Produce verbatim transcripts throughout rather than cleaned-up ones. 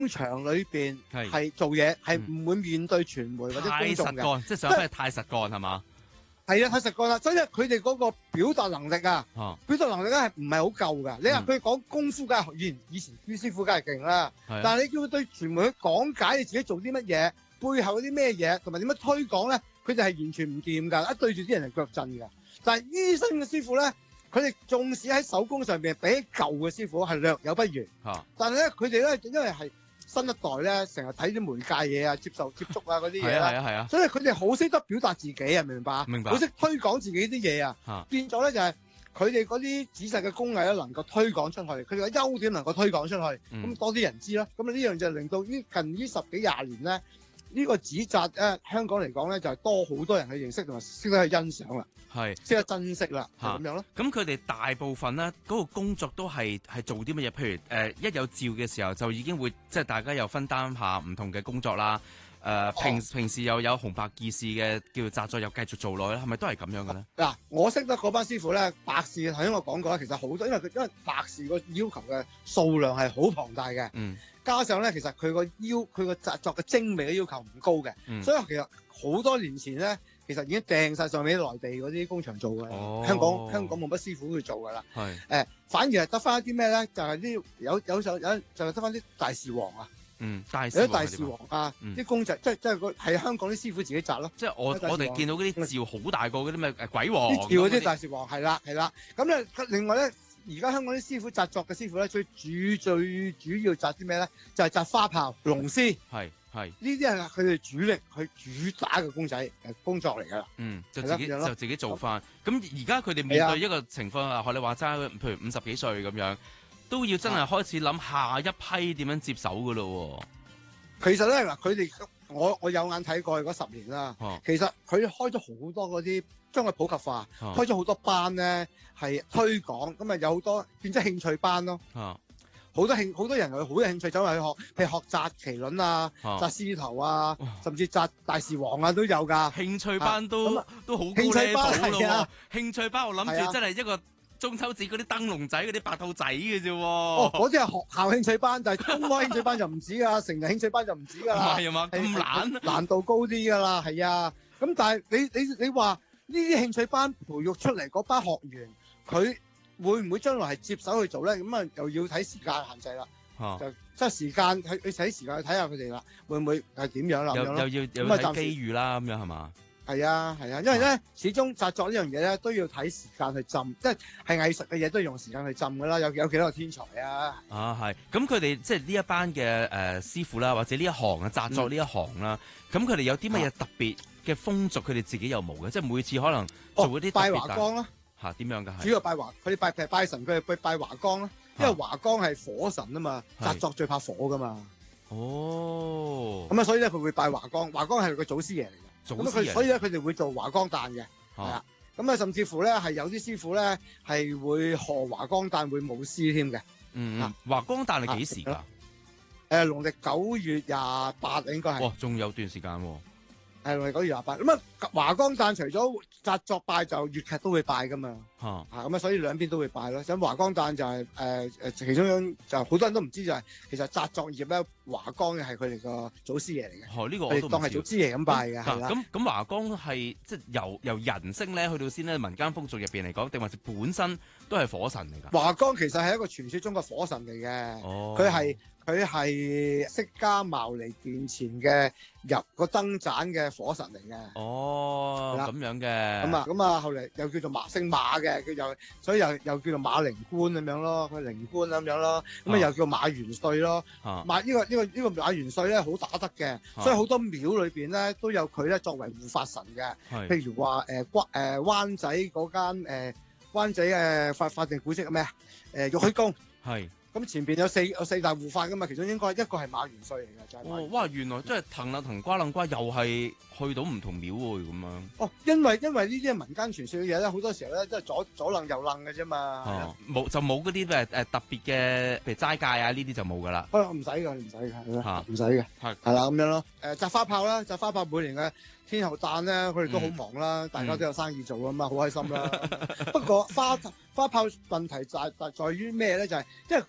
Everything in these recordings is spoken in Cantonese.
工場裏邊係係做嘢，係唔會面對傳媒或者太公眾嘅。 實幹，即係想翻去太實幹係嘛？ 係啊，太實幹啦，所以佢哋嗰個表達能力啊， 哦， 表達能力咧係唔係好夠㗎？你話嗯佢講功夫梗係以前以前於師傅梗係勁啦， 係啊但係你叫佢對傳媒去講解你自己做啲乜嘢，背後有啲咩嘢，同埋點樣推廣咧，佢哋係完全唔掂㗎，一對住啲人係腳震㗎。但係醫生嘅師傅咧，佢哋縱使喺手工上邊比起舊嘅師傅係略有不如， 嚇但係咧佢哋咧因為係新一代咧，成日睇啲媒介嘢啊，接受接觸啊嗰啲嘢係啊係啦， 啊係啊所以佢哋好識得表達自己啊，明唔明白啊？ 明白好識推廣自己啲嘢啊， 嚇變咗咧就係佢哋嗰啲仔細嘅工藝咧能夠推廣出去，佢哋嘅優點能夠推廣出去，咁、 嗯多啲人知啦。咁呢樣就令到呢近呢十幾廿年咧，呢、個紙紮咧香港嚟講咧就係多好多人去認識同埋識得去欣賞啦， 係。 識得珍惜啦，就嚇咁樣咯。 咁佢哋大部分咧嗰個工作都係係做啲乜嘢？譬如誒、呃、一有照嘅時候就已經會即係大家又分擔下唔同嘅工作啦。誒、呃、平、 哦平時又有紅白記事嘅叫做紮作又繼續做落去，係咪都係咁樣嘅咧？ 嗱，我識得嗰班師傅咧，白事頭先我講過啦，其實好多，因為佢因為白事個要求嘅數量係好龐大嘅， 嗯加上咧其實佢個要佢個紮作嘅精美嘅要求唔高嘅， 嗯所以其實好多年前咧，其實已經掟晒上俾內地嗰啲工場做㗎啦、 哦香港香港冇乜師傅去做㗎啦， 係誒、反而係得翻一啲咩咧？就係、啲有有有有就係得翻啲大士王啊， 嗯大有啲大士士王係點啊王啊， 嗯啲工仔即係即係個係香港啲師傅自己紮咯。 即係我大士王我哋見到嗰啲照好大個嗰啲咩誒鬼王啲跳嗰咁啲大士王係啦係啦，咁咧另外咧，而家香港啲師傅紮作嘅師傅咧，最主最主要紮啲咩咧？就係、紮花炮、龍獅係係呢啲係佢哋主力去主打嘅公仔誒工作嚟㗎啦。 嗯就自己係啦咁樣咯就自己做翻。咁而家佢哋面對一個情況啊，學你話齋，譬如五十幾歲咁樣，都要真係開始諗下一批點樣接手㗎咯其實咧嗱，佢哋我我有眼睇過去嗰十年啦， 喎。哦其實佢開咗好多嗰啲將佢普及化， 哦開咗好多班咧係推廣，咁啊有好多變咗興趣班咯。 哦好多興好多人有好有興趣走去學，譬如學紮麒麟啊、 哦紮獅頭啊哇， 甚至紮大士王啊都有㗎。 興趣班都、 啊都好高興趣班 level 咯係啊喎！興趣班我諗係啊住真係一個中秋節嗰啲燈籠仔嗰啲白兔仔嘅啫喎。 哦，嗰啲係學校興趣班，但係公開興趣班就唔止㗎，成人興趣班就唔止㗎唔啦。 係啊嘛， 係咁懶難度高啲㗎啦，係啊。咁但係你你你話呢啲興趣班培育出嚟嗰班學員，佢會唔會將來係接手去做咧？咁啊又要睇時間限制啦。 哦就即係時間去去睇時間去睇下佢哋啦，會唔會係點樣啦？咁又樣咯又要又咁啊暫時要睇機遇啦，咁樣係嘛？ 係啊係啊，因為咧始終紮作呢樣嘢咧都要睇時間去浸，即係係藝術嘅嘢都要用時間去浸㗎啦。有有幾多個天才啊？ 啊係，咁佢哋即係呢一班嘅誒、呃、師傅啦，或者呢一行啊紮作呢一行啦，咁佢哋有啲乜嘢特別嘅風俗，佢哋自己有冇嘅？即係每次可能做嗰啲特哦拜別大華光啦， 嚇點樣㗎？ 主係要拜華，佢哋拜拜拜神，佢哋拜拜華光啦，因為華光係火神啊嘛， 係紮作最怕火㗎嘛。 哦， 咁啊，所以咧佢會拜華光，華光係個祖師爺嚟嘅。咁啊， 祖師爺佢所以咧佢哋會做華光誕嘅，係啊啊。咁啊，甚至乎咧係有啲師傅咧係會賀華光誕會舞獅添嘅。 嗯嗯啊， 華光誕係幾時㗎？ 誒，農曆九月廿八應該係， 哇，仲有段時間喎。 係農曆九月廿八。咁啊，華光誕除咗紮作拜，就粵劇都會拜噶嘛。 嚇啊，咁啊，所以兩邊都會拜咯。咁華光誕就係誒誒，其中就好多人都唔知就係其實紮作業咧，華光嘅係佢哋個祖師爺嚟嘅， 哦，呢個我都唔佢哋當係祖知。 師爺咁拜嘅，係啦。 咁咁華光係即係由由人聲咧去到先咧民間風俗入邊嚟講，定還是本身都係火神嚟㗎？ 華光其實係一個傳說中嘅火神嚟嘅。 哦， 佢係佢係釋迦牟尼殿前嘅入個燈盞嘅火神嚟嘅。 哦係啦咁樣嘅。 咁啊，咁啊，後嚟又叫做馬姓馬嘅，佢又所以又又叫做馬靈官咁樣咯，佢靈官咁樣咯，咁啊啊又叫馬元帥咯。 嚇馬呢個呢個呢個馬元帥咧好打得嘅， 啊所以好多廟裏邊咧都有佢咧作為護法神嘅。 係譬如話誒關誒灣仔嗰間誒灣仔嘅法法定古蹟咩啊？誒玉虛宮。 係。 咁前邊有四有四大護法噶嘛，其中應該一個係馬元帥嚟嘅，就係、馬元，帥哦哇！原來真係藤啦藤瓜楞瓜，又係去到唔同廟喎咁樣。 哦，因為因為呢啲係民間傳說嘅嘢咧，好多時候咧都係左左楞右楞嘅啫嘛。 哦，冇就冇嗰啲誒誒特別嘅，譬如齋戒啊呢啲就冇噶啦。 啊，唔使㗎，唔使㗎，係啦嚇， 唔使嘅， 係係啦咁樣咯。誒紮花炮啦，紮花炮每年嘅天后誕咧，佢哋都好忙啦，大家都有生意做啊嘛，好開心啦。不過花花炮問題就係在於咩咧？就係、因為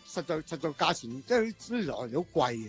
實在實在價錢即係啲來嚟好貴嘅。